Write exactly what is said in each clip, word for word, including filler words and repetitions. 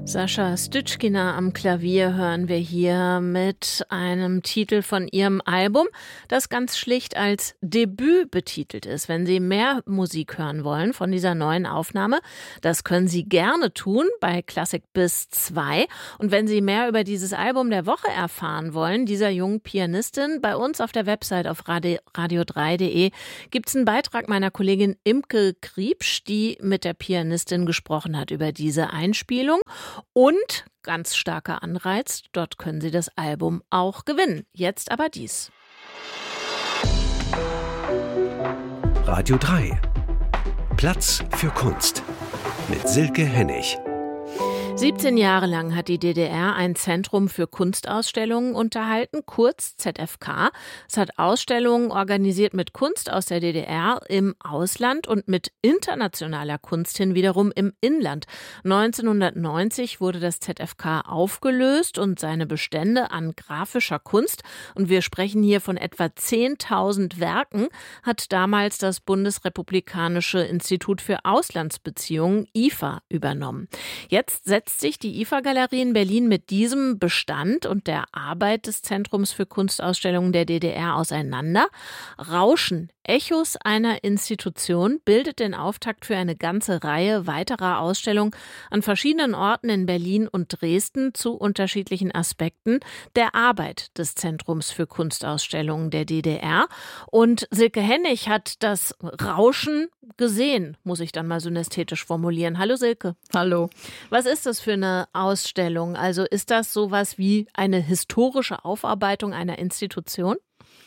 Sascha Styczkina am Klavier hören wir hier mit einem Titel von ihrem Album, das ganz schlicht als Debüt betitelt ist. Wenn Sie mehr Musik hören wollen von dieser neuen Aufnahme, das können Sie gerne tun bei Klassik bis zwei. Und wenn Sie mehr über dieses Album der Woche erfahren wollen, dieser jungen Pianistin, bei uns auf der Website auf radio drei punkt de gibt es einen Beitrag meiner Kollegin Imke Kriepsch, die mit der Pianistin gesprochen hat über diese Einspielung. Und ganz starker Anreiz, dort können Sie das Album auch gewinnen. Jetzt aber dies. Radio drei. Platz für Kunst mit Silke Hennig. siebzehn Jahre lang hat die D D R ein Zentrum für Kunstausstellungen unterhalten, kurz Z F K. Es hat Ausstellungen organisiert mit Kunst aus der D D R im Ausland und mit internationaler Kunst hin wiederum im Inland. neunzehnhundertneunzig wurde das Z F K aufgelöst und seine Bestände an grafischer Kunst, und wir sprechen hier von etwa zehntausend Werken, hat damals das Bundesrepublikanische Institut für Auslandsbeziehungen I F A übernommen. Jetzt setzt sich die I F A-Galerie in Berlin mit diesem Bestand und der Arbeit des Zentrums für Kunstausstellungen der D D R auseinander. Rauschen, Echos einer Institution bildet den Auftakt für eine ganze Reihe weiterer Ausstellungen an verschiedenen Orten in Berlin und Dresden zu unterschiedlichen Aspekten der Arbeit des Zentrums für Kunstausstellungen der D D R. Und Silke Hennig hat das Rauschen gesehen, muss ich dann mal synästhetisch formulieren. Hallo Silke. Hallo. Was ist das für eine Ausstellung? Also ist das sowas wie eine historische Aufarbeitung einer Institution?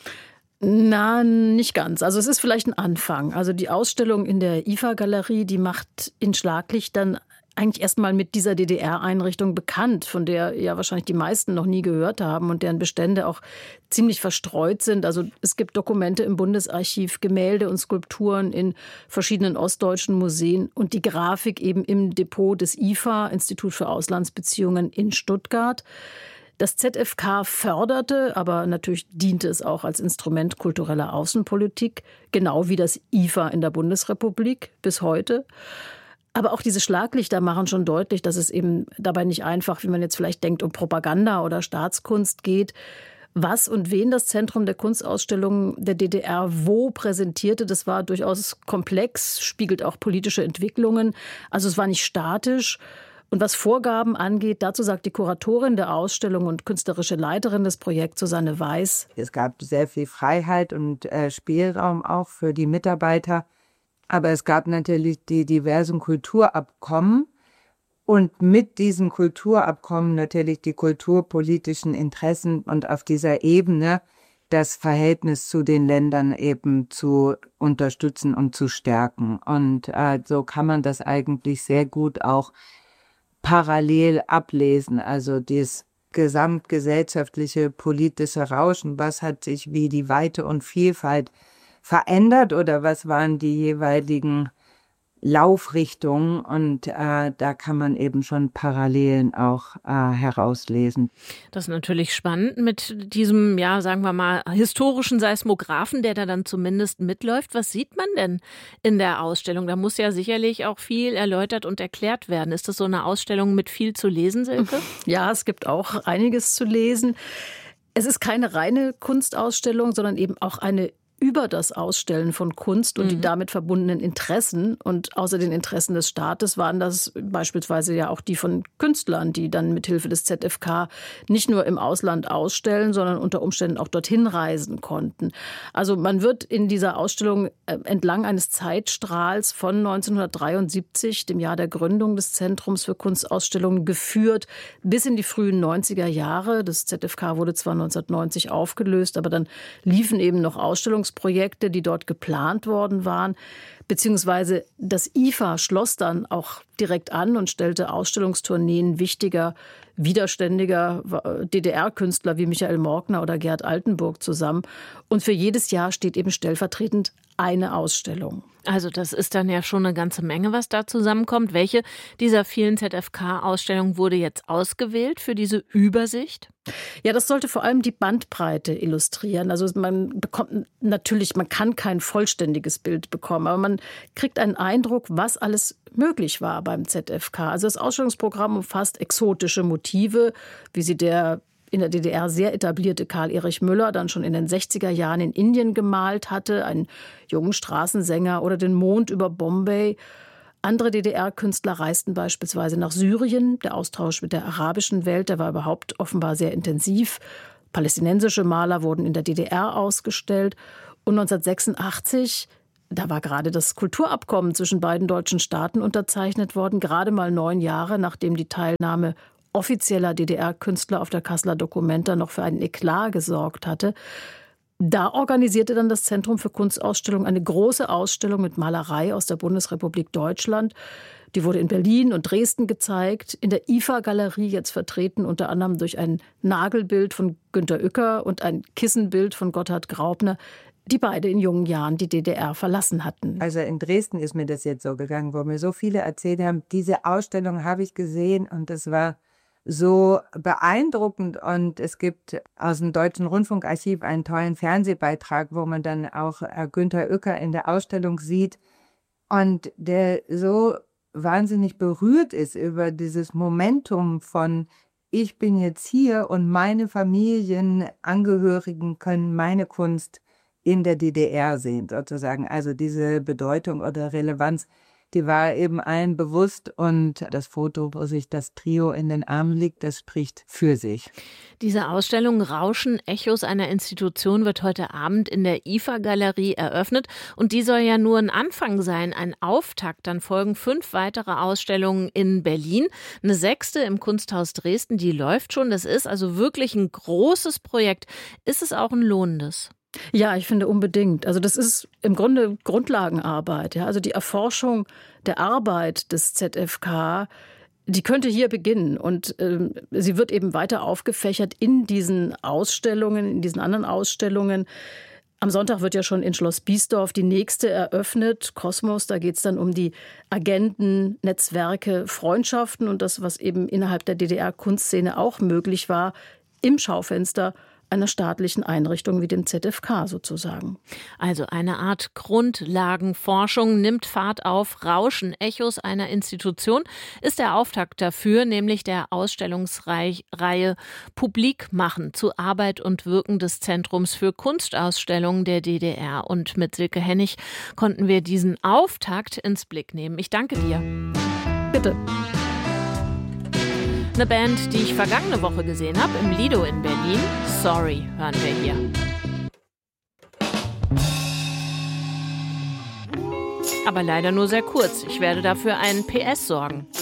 Na, nicht ganz. Also es ist vielleicht ein Anfang. Also die Ausstellung in der I F A-Galerie, die macht in Schlaglicht dann eigentlich erstmal mit dieser D D R-Einrichtung bekannt, von der ja wahrscheinlich die meisten noch nie gehört haben und deren Bestände auch ziemlich verstreut sind. Also es gibt Dokumente im Bundesarchiv, Gemälde und Skulpturen in verschiedenen ostdeutschen Museen und die Grafik eben im Depot des I F A, Institut für Auslandsbeziehungen in Stuttgart. Das Z F K förderte, aber natürlich diente es auch als Instrument kultureller Außenpolitik, genau wie das I F A in der Bundesrepublik bis heute. Aber auch diese Schlaglichter machen schon deutlich, dass es eben dabei nicht einfach, wie man jetzt vielleicht denkt, um Propaganda oder Staatskunst geht. Was und wen das Zentrum der Kunstausstellungen der D D R wo präsentierte, das war durchaus komplex, spiegelt auch politische Entwicklungen. Also es war nicht statisch. Und was Vorgaben angeht, dazu sagt die Kuratorin der Ausstellung und künstlerische Leiterin des Projekts, Susanne Weiß: Es gab sehr viel Freiheit und äh, Spielraum auch für die Mitarbeiter. Aber es gab natürlich die diversen Kulturabkommen und mit diesen Kulturabkommen natürlich die kulturpolitischen Interessen und auf dieser Ebene das Verhältnis zu den Ländern eben zu unterstützen und zu stärken. Und äh, so kann man das eigentlich sehr gut auch parallel ablesen. Also das gesamtgesellschaftliche politische Rauschen, was hat sich wie die Weite und Vielfalt verändert oder was waren die jeweiligen Laufrichtungen, und äh, da kann man eben schon Parallelen auch äh, herauslesen. Das ist natürlich spannend mit diesem, ja, sagen wir mal, historischen Seismographen, der da dann zumindest mitläuft. Was sieht man denn in der Ausstellung? Da muss ja sicherlich auch viel erläutert und erklärt werden. Ist das so eine Ausstellung mit viel zu lesen, Silke? Ja, es gibt auch einiges zu lesen. Es ist keine reine Kunstausstellung, sondern eben auch eine über das Ausstellen von Kunst und mhm. die damit verbundenen Interessen. Und außer den Interessen des Staates waren das beispielsweise ja auch die von Künstlern, die dann mithilfe des Z F K nicht nur im Ausland ausstellen, sondern unter Umständen auch dorthin reisen konnten. Also man wird in dieser Ausstellung entlang eines Zeitstrahls von neunzehnhundertdreiundsiebzig, dem Jahr der Gründung des Zentrums für Kunstausstellungen, geführt bis in die frühen neunziger Jahre. Das Z F K wurde zwar neunzehnhundertneunzig aufgelöst, aber dann liefen eben noch Ausstellungen Projekte, die dort geplant worden waren, beziehungsweise das I F A schloss dann auch direkt an und stellte Ausstellungstourneen wichtiger, widerständiger D D R-Künstler wie Michael Morkner oder Gerd Altenburg zusammen. Und für jedes Jahr steht eben stellvertretend eine Ausstellung. Also das ist dann ja schon eine ganze Menge, was da zusammenkommt. Welche dieser vielen Z F K-Ausstellungen wurde jetzt ausgewählt für diese Übersicht? Ja, das sollte vor allem die Bandbreite illustrieren. Also man bekommt natürlich, man kann kein vollständiges Bild bekommen, aber man kriegt einen Eindruck, was alles möglich war beim Z F K. Also das Ausstellungsprogramm umfasst exotische Motive, wie sie der in der D D R sehr etablierte Karl Erich Müller dann schon in den sechziger Jahren in Indien gemalt hatte, einen jungen Straßensänger, oder den Mond über Bombay. Andere D D R-Künstler reisten beispielsweise nach Syrien. Der Austausch mit der arabischen Welt, der war überhaupt offenbar sehr intensiv. Palästinensische Maler wurden in der D D R ausgestellt. Und neunzehnhundertsechsundachtzig, da war gerade das Kulturabkommen zwischen beiden deutschen Staaten unterzeichnet worden, gerade mal neun Jahre, nachdem die Teilnahme offizieller D D R-Künstler auf der Kasseler Documenta noch für einen Eklat gesorgt hatte. Da organisierte dann das Zentrum für Kunstausstellung eine große Ausstellung mit Malerei aus der Bundesrepublik Deutschland. Die wurde in Berlin und Dresden gezeigt, in der I F A-Galerie jetzt vertreten, unter anderem durch ein Nagelbild von Günter Uecker und ein Kissenbild von Gotthard Graupner, die beide in jungen Jahren die D D R verlassen hatten. Also in Dresden ist mir das jetzt so gegangen, wo mir so viele erzählt haben, diese Ausstellung habe ich gesehen und das war so beeindruckend. Und es gibt aus dem Deutschen Rundfunkarchiv einen tollen Fernsehbeitrag, wo man dann auch Günter Uecker in der Ausstellung sieht und der so wahnsinnig berührt ist über dieses Momentum von ich bin jetzt hier und meine Familienangehörigen können meine Kunst in der D D R sehen, sozusagen. Also diese Bedeutung oder Relevanz, die war eben allen bewusst, und das Foto, wo sich das Trio in den Armen liegt, das spricht für sich. Diese Ausstellung Rauschen, Echos einer Institution wird heute Abend in der I F A-Galerie eröffnet, und die soll ja nur ein Anfang sein, ein Auftakt. Dann folgen fünf weitere Ausstellungen in Berlin, eine sechste im Kunsthaus Dresden, die läuft schon. Das ist also wirklich ein großes Projekt. Ist es auch ein lohnendes? Ja, ich finde unbedingt. Also das ist im Grunde Grundlagenarbeit. Ja? Also die Erforschung der Arbeit des Z F K, die könnte hier beginnen. Und äh, sie wird eben weiter aufgefächert in diesen Ausstellungen, in diesen anderen Ausstellungen. Am Sonntag wird ja schon in Schloss Biesdorf die nächste eröffnet, Kosmos. Da geht es dann um die Agenten, Netzwerke, Freundschaften und das, was eben innerhalb der D D R-Kunstszene auch möglich war, im Schaufenster einer staatlichen Einrichtung wie dem Z F K sozusagen. Also eine Art Grundlagenforschung nimmt Fahrt auf. Rauschen, Echos einer Institution ist der Auftakt dafür, nämlich der Ausstellungsreihe Publik machen zu Arbeit und Wirken des Zentrums für Kunstausstellungen der D D R. Und mit Silke Hennig konnten wir diesen Auftakt ins Blick nehmen. Ich danke dir. Bitte. Eine Band, die ich vergangene Woche gesehen habe, im Lido in Berlin. Sorry, hören wir hier. Aber leider nur sehr kurz. Ich werde dafür einen P S sorgen.